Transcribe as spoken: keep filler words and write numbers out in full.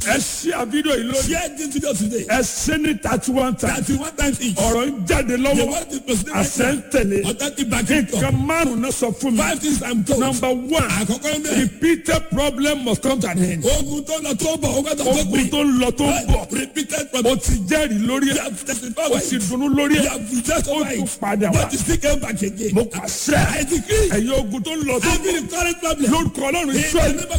ẹ ṣí àbídò yìí lónìí. Share this video today. ẹ ṣe ní thirty one times. thirty-one times each. ọ̀rọ̀ ń jáde The lọ́wọ́. word is president. àṣẹ ń tẹ̀lé. Authentic backing. nǹkan márùn-ún náà sọ fún mi. Five things I'm told. number one. Àkọ́kọ́ ní bẹ́ẹ̀. repeated problem must come to an end. Ogun tó lọ tó bọ̀, ogun tó tó ogun gbìn. tó ń lọ tó ń bọ̀. Repeated o problem. ti jẹ́rìí lórí You ẹ̀. have testified. o ti dunnú lórí You ẹ̀. have just ó over tún it. padà wá. But you still came back again. mo pàṣẹ. I decree. ẹ̀yin ogun tó ń lọ tó ń Every bọ̀. current problem. lórúkọ ọlọ́run In Ísírẹ́lì. the name of